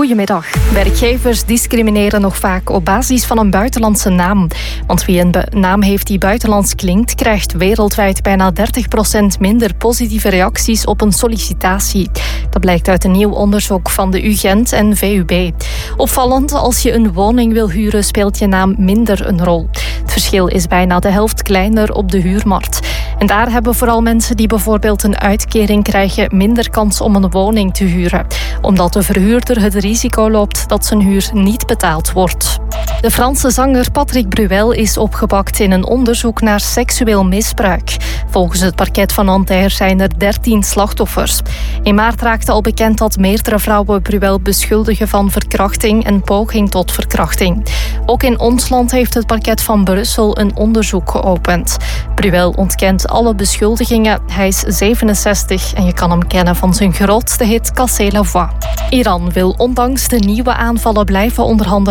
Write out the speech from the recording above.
Goedemiddag. Werkgevers discrimineren nog vaak op basis van een buitenlandse naam. Want wie een naam heeft die buitenlands klinkt, krijgt wereldwijd bijna 30% minder positieve reacties op een sollicitatie. Dat blijkt uit een nieuw onderzoek van de UGent en VUB. Opvallend, als je een woning wil huren, speelt je naam minder een rol. Het verschil is bijna de helft kleiner op de huurmarkt. En daar hebben vooral mensen die bijvoorbeeld een uitkering krijgen minder kans om een woning te huren, omdat de verhuurder het risico loopt dat zijn huur niet betaald wordt. De Franse zanger Patrick Bruel is opgepakt in een onderzoek naar seksueel misbruik. Volgens het parket van Nanterre zijn er 13 slachtoffers. In maart raakte al bekend dat meerdere vrouwen Bruel beschuldigen van verkrachting en poging tot verkrachting. Ook in ons land heeft het parket van Brussel een onderzoek geopend. Bruel ontkent alle beschuldigingen. Hij is 67 en je kan hem kennen van zijn grootste hit Cassez la Voix. Iran wil ondanks de nieuwe aanvallen blijven onderhandelen